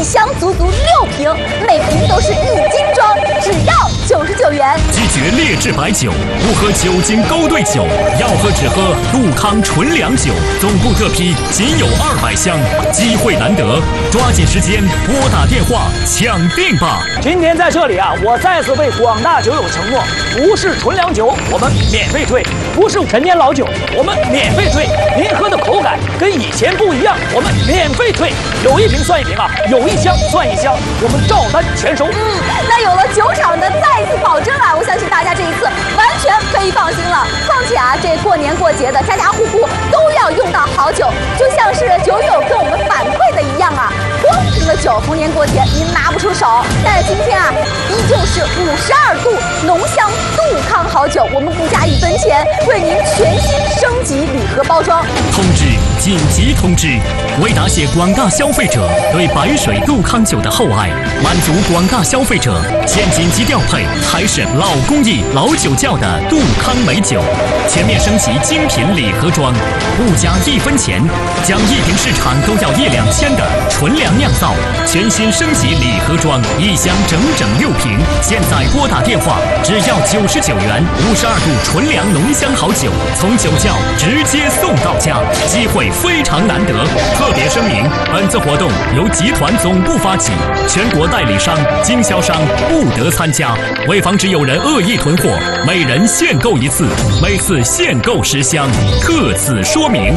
一箱足足6瓶，每瓶都是1斤装，只要99元。 拒绝劣质白酒，不喝酒精勾兑酒，要喝只喝杜康纯粮酒。总部特批仅有200箱，机会难得，抓紧时间拨打电话抢订吧！ 今天在这里啊，我再次为广大酒友承诺，不是纯粮酒我们免费退，不是陈年老酒我们免费退，您喝的口感跟以前不一样，我们免费退，有1瓶算1瓶啊，有1箱算1箱，我们照单全收。 那有了酒厂的再次保证啊，我相信大家这一次完全可以放心了。况且啊，这过年过节的，家家户户都要用到好酒，就像是酒友跟我们反馈的一样啊，光瓶的酒逢年过节您拿不出手，但是今天啊，依旧是52度浓香杜康好酒，我们不加1分钱，为您全新升级礼盒包装。 通知！紧急通知！为答谢广大消费者对白水杜康酒的厚爱，满足广大消费者，现紧急调配台式老工艺老酒窖的杜康美酒，全面升级精品礼盒装，不加1分钱，将1瓶市场都要1-2000的纯粮酿造，全新升级礼盒装，1箱整6瓶。现在拨打电话，只要99元，52度纯粮浓香好酒，从酒窖直接送到家，机会非常难得。特别声明，本次活动由集团总部发起，全国代理商、经销商不得参加。为防止有人恶意囤货，每人限购1次，每次限购10箱，特此说明。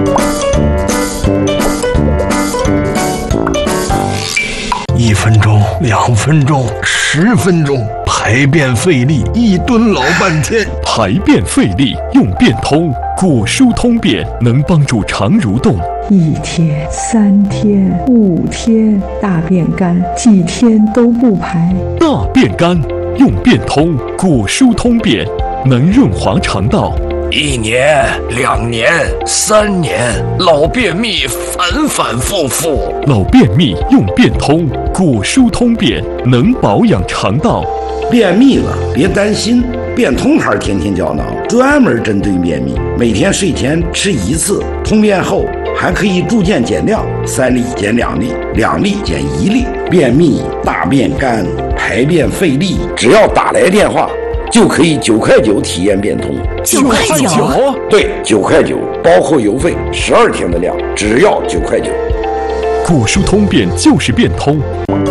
1分钟、2分钟、10分钟，排便费力，1吨老半天。 排便费力用便通，果蔬通便能帮助肠蠕动。 1天、3天、5天，大便干，几天都不排。 大便干用便通，果蔬通便能润滑肠道。 1年、2年、3年，老便秘反反复复。 老便秘用便通，果蔬通便能保养肠道。 便秘了别担心，便通牌天天胶囊专门针对便秘，每天睡前吃1次，通便后还可以逐渐减量，3粒减2粒，2粒减1粒。便秘、大便干、排便费力，只要打来电话就可以9块9体验便通。 9块9？ 对，9块9，包括邮费，12天的量，只要9块9。 果蔬通便就是便通。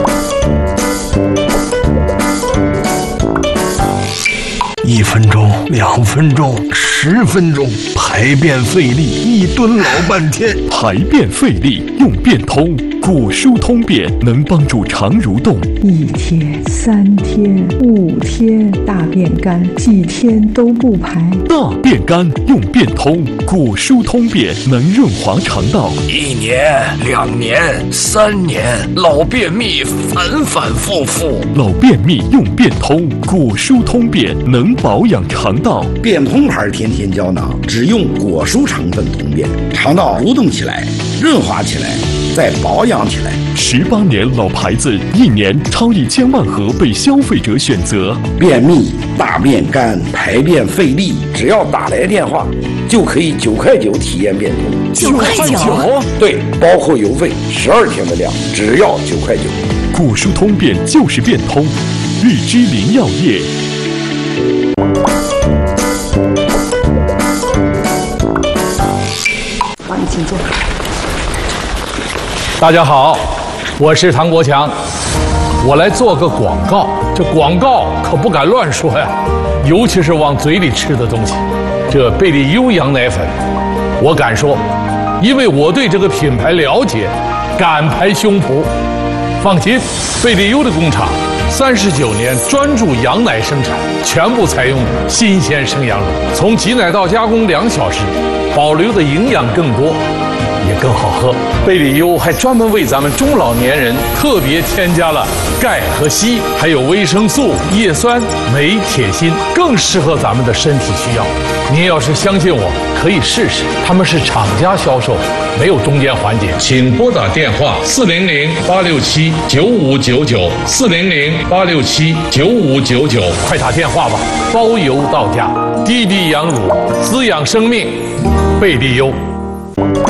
1分钟、2分钟、10分钟，排便费力，1吨老半天。 排便费力用便通，果蔬通便能帮助肠蠕动。 1天、3天、5天，大便干，几天都不排。 大便干用便通，果蔬通便能润滑肠道。 1年、2年、3年，老便秘反反复复。 老便秘用便通，果蔬通便能保养肠道。 便通牌天天胶囊只用果蔬成分通便，肠道蠕动起来，润滑起来，再保养起来。 18年老牌子，1年超1000万盒被消费者选择。 便秘、大便干、排便费力，只要打来电话就可以9块9体验便通。 9块9？ 对，包括邮费，12天的量，只要9块9。 果蔬通便就是便通，日之林药业。 帮你请坐。 大家好，我是唐国强，我来做个广告。这广告可不敢乱说呀，尤其是往嘴里吃的东西。这贝利优羊奶粉，我敢说，因为我对这个品牌了解，敢拍胸脯。放心，贝利优的工厂39年专注羊奶生产，全部采用新鲜生羊乳，从挤奶到加工2小时，保留的营养更多，也更好喝。贝利优还专门为咱们中老年人特别添加了钙和硒，还有维生素、叶酸、镁、铁、锌，更适合咱们的身体需要。您要是相信我，可以试试。他们是厂家销售，没有中间环节。请拨打电话400-867-9599 400-867-9599，快打电话吧，包邮到家。滴滴羊乳，滋养生命，贝利优。